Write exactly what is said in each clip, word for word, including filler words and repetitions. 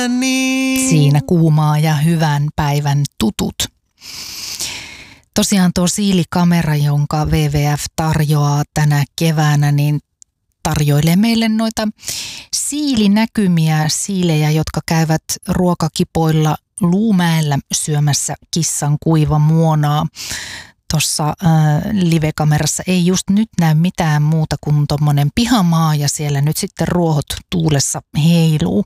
Niin. Siinä kuumaa ja hyvän päivän tutut. Tosiaan tuo siilikamera, jonka W W F tarjoaa tänä keväänä, niin tarjoilee meille noita siilinäkymiä, siilejä, jotka käyvät ruokakipoilla Luumäellä syömässä kissan kuivamuonaa. Tuossa äh, live-kamerassa ei just nyt näy mitään muuta kuin tommonen pihamaa ja siellä nyt sitten ruohot tuulessa heiluu.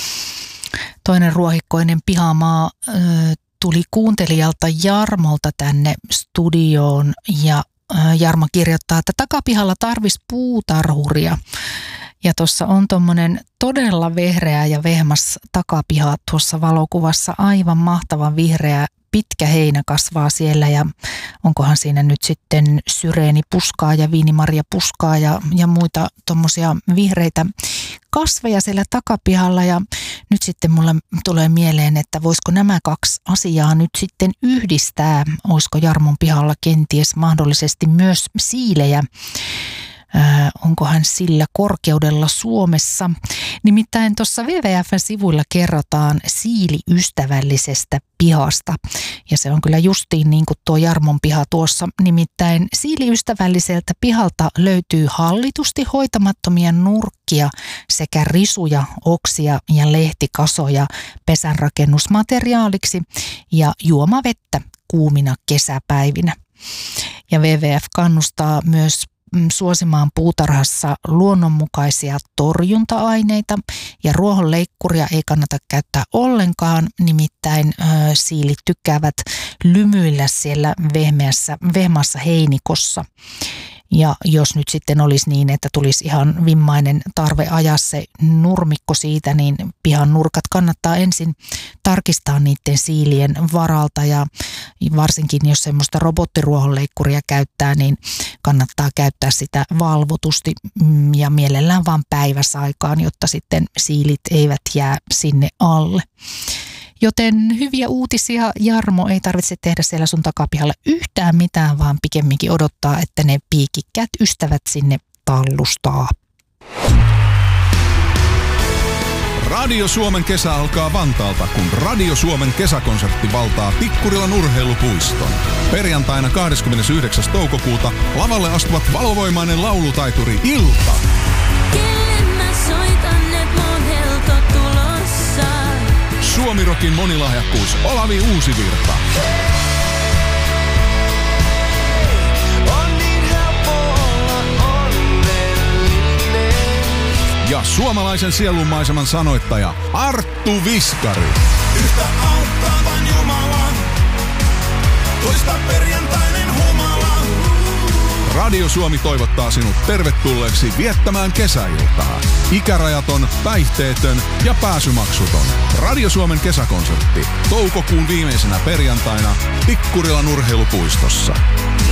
Toinen ruohikkoinen pihamaa äh, tuli kuuntelijalta Jarmolta tänne studioon ja äh, Jarmo kirjoittaa, että takapihalla tarvis puutarhuria. Ja tuossa on tommonen todella vehreä ja vehmas takapiha tuossa valokuvassa, aivan mahtavan vihreä. Pitkä heinä kasvaa siellä ja onkohan siinä nyt sitten syreenipuskaa ja viinimarjapuskaa ja, ja muita tuommoisia vihreitä kasveja siellä takapihalla. Ja nyt sitten mulle tulee mieleen, että voisiko nämä kaksi asiaa nyt sitten yhdistää. Olisiko Jarmon pihalla kenties mahdollisesti myös siilejä? Äh, onkohan sillä korkeudella Suomessa? Nimittäin tuossa W W F-sivuilla kerrotaan siiliystävällisestä pihasta. Ja se on kyllä justiin niin kuin tuo Jarmon piha tuossa. Nimittäin siiliystävälliseltä pihalta löytyy hallitusti hoitamattomia nurkkia sekä risuja, oksia ja lehtikasoja pesänrakennusmateriaaliksi ja juomavettä kuumina kesäpäivinä. Ja W W F kannustaa myös suosimaan puutarhassa luonnonmukaisia torjunta-aineita ja ruohonleikkuria ei kannata käyttää ollenkaan, nimittäin ö, siilit tykkäävät lymyillä siellä vehmeässä, vehmaassa heinikossa. Ja jos nyt sitten olisi niin, että tulisi ihan vimmainen tarve ajaa se nurmikko siitä, niin pihan nurkat kannattaa ensin tarkistaa niiden siilien varalta ja varsinkin jos semmoista robottiruohonleikkuria käyttää, niin kannattaa käyttää sitä valvotusti ja mielellään vaan päiväsaikaan, jotta sitten siilit eivät jää sinne alle. Joten hyviä uutisia, Jarmo, ei tarvitse tehdä siellä sun takapihalla yhtään mitään, vaan pikemminkin odottaa, että ne piikikkäät ystävät sinne tallustaa. Radio Suomen kesä alkaa Vantaalta, kun Radio Suomen kesäkonsertti valtaa Tikkurilan urheilupuiston. Perjantaina kahdeskymmenesyhdeksäs toukokuuta lavalle astuvat valovoimainen laulutaituri Ilta. Suomirokin monilahjakkuus Olavi Uusivirta. On niin helppo olla onnellinen. Ja suomalaisen sielunmaiseman sanoittaja Arttu Viskari. Yhtä auttavan Jumalan, toista perjantainen humala. Radio Suomi toivottaa sinut tervetulleeksi viettämään kesäiltaa. Ikärajaton, päihteetön ja pääsymaksuton. Radio Suomen kesäkonsertti toukokuun viimeisenä perjantaina Tikkurilan urheilupuistossa.